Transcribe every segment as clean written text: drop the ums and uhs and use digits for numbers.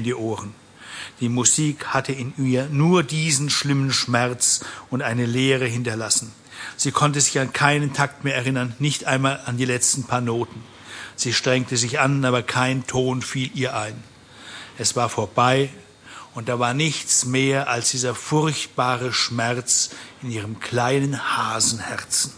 in die Ohren. Die Musik hatte in ihr nur diesen schlimmen Schmerz und eine Leere hinterlassen. Sie konnte sich an keinen Takt mehr erinnern, nicht einmal an die letzten paar Noten. Sie strengte sich an, aber kein Ton fiel ihr ein. Es war vorbei und da war nichts mehr als dieser furchtbare Schmerz in ihrem kleinen Hasenherzen.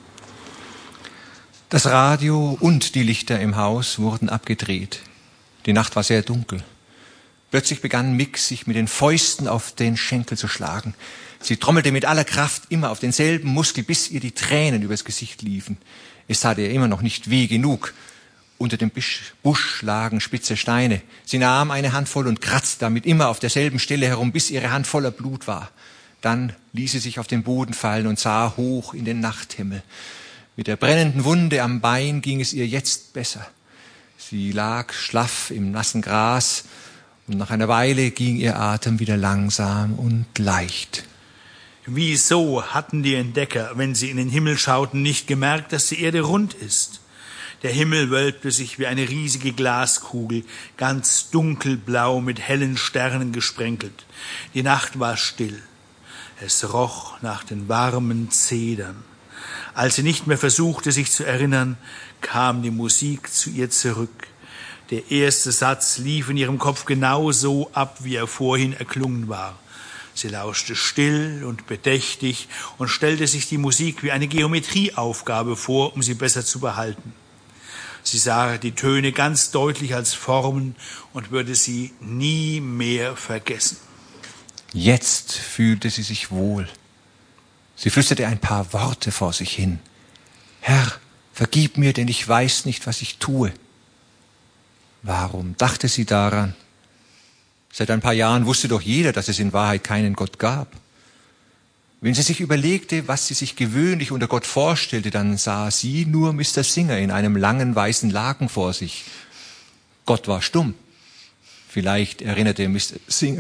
Das Radio und die Lichter im Haus wurden abgedreht. Die Nacht war sehr dunkel. Plötzlich begann Mick, sich mit den Fäusten auf den Schenkel zu schlagen. Sie trommelte mit aller Kraft immer auf denselben Muskel, bis ihr die Tränen übers Gesicht liefen. Es tat ihr immer noch nicht weh genug. Unter dem Busch lagen spitze Steine. Sie nahm eine Handvoll und kratzte damit immer auf derselben Stelle herum, bis ihre Hand voller Blut war. Dann ließ sie sich auf den Boden fallen und sah hoch in den Nachthimmel. Mit der brennenden Wunde am Bein ging es ihr jetzt besser. Sie lag schlaff im nassen Gras und nach einer Weile ging ihr Atem wieder langsam und leicht. Wieso hatten die Entdecker, wenn sie in den Himmel schauten, nicht gemerkt, dass die Erde rund ist? Der Himmel wölbte sich wie eine riesige Glaskugel, ganz dunkelblau mit hellen Sternen gesprenkelt. Die Nacht war still. Es roch nach den warmen Zedern. Als sie nicht mehr versuchte, sich zu erinnern, kam die Musik zu ihr zurück. Der erste Satz lief in ihrem Kopf genau so ab, wie er vorhin erklungen war. Sie lauschte still und bedächtig und stellte sich die Musik wie eine Geometrieaufgabe vor, um sie besser zu behalten. Sie sah die Töne ganz deutlich als Formen und würde sie nie mehr vergessen. Jetzt fühlte sie sich wohl. Sie flüsterte ein paar Worte vor sich hin. Herr, vergib mir, denn ich weiß nicht, was ich tue. Warum dachte sie daran? Seit ein paar Jahren wusste doch jeder, dass es in Wahrheit keinen Gott gab. Wenn sie sich überlegte, was sie sich gewöhnlich unter Gott vorstellte, dann sah sie nur Mr. Singer in einem langen weißen Laken vor sich. Gott war stumm. Vielleicht erinnerte Mr. Singer,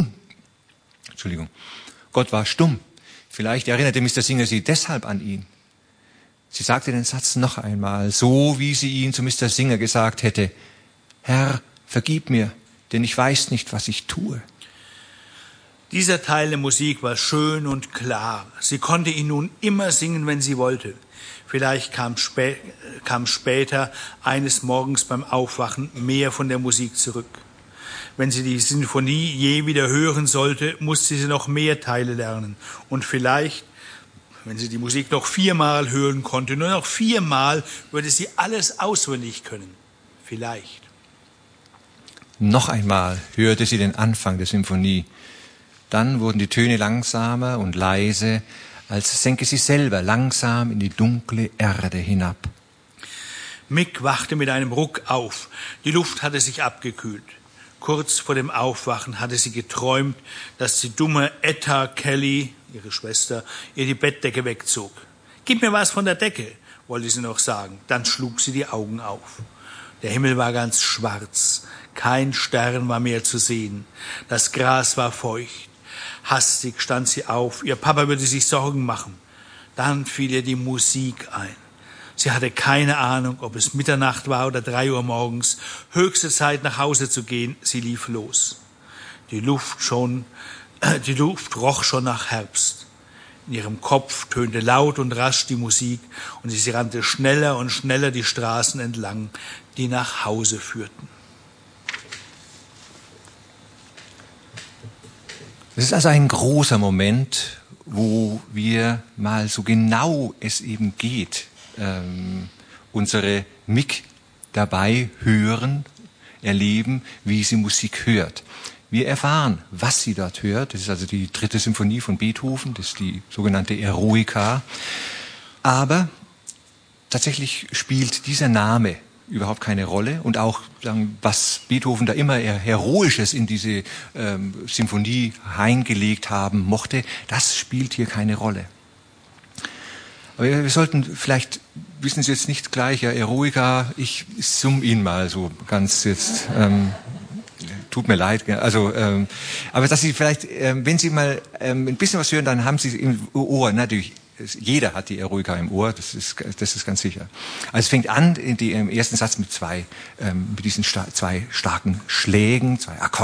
Gott war stumm. Vielleicht erinnerte Mr. Singer sie deshalb an ihn. Sie sagte den Satz noch einmal, so wie sie ihn zu Mr. Singer gesagt hätte. Herr, vergib mir, denn ich weiß nicht, was ich tue. Dieser Teil der Musik war schön und klar. Sie konnte ihn nun immer singen, wenn sie wollte. Vielleicht kam später eines Morgens beim Aufwachen mehr von der Musik zurück. Wenn sie die Sinfonie je wieder hören sollte, musste sie noch mehr Teile lernen. Und vielleicht, wenn sie die Musik noch 4-mal hören konnte, nur noch 4-mal, würde sie alles auswendig können. Vielleicht. Noch einmal hörte sie den Anfang der Symphonie. Dann wurden die Töne langsamer und leise, als senke sie selber langsam in die dunkle Erde hinab. Mick wachte mit einem Ruck auf. Die Luft hatte sich abgekühlt. Kurz vor dem Aufwachen hatte sie geträumt, dass die dumme Etta Kelly, ihre Schwester, ihr die Bettdecke wegzog. »Gib mir was von der Decke«, wollte sie noch sagen. Dann schlug sie die Augen auf. Der Himmel war ganz schwarz. Kein Stern war mehr zu sehen. Das Gras war feucht. Hastig stand sie auf. Ihr Papa würde sich Sorgen machen. Dann fiel ihr die Musik ein. Sie hatte keine Ahnung, ob es Mitternacht war oder 3 Uhr morgens. Höchste Zeit, nach Hause zu gehen. Sie lief los. Die Luft roch schon nach Herbst. In ihrem Kopf tönte laut und rasch die Musik und sie rannte schneller und schneller die Straßen entlang, die nach Hause führten. Es ist also ein großer Moment, wo wir mal so genau es eben geht, unsere Mick dabei hören, erleben, wie sie Musik hört. Wir erfahren, was sie dort hört. Das ist also die 3. Symphonie von Beethoven, das ist die sogenannte Eroica. Aber tatsächlich spielt dieser Name überhaupt keine Rolle und auch, was Beethoven da immer Heroisches in diese Symphonie hineingelegt haben mochte, das spielt hier keine Rolle. Aber wir sollten vielleicht, wissen Sie jetzt nicht gleich, ja, Eroica, ich summe ihn mal so ganz jetzt, tut mir leid, also, aber dass Sie vielleicht, wenn Sie mal ein bisschen was hören, dann haben Sie im Ohr, natürlich, jeder hat die Eroica im Ohr, das ist ganz sicher. Also es fängt an im ersten Satz mit diesen 2 starken Schlägen, 2 Akkorden.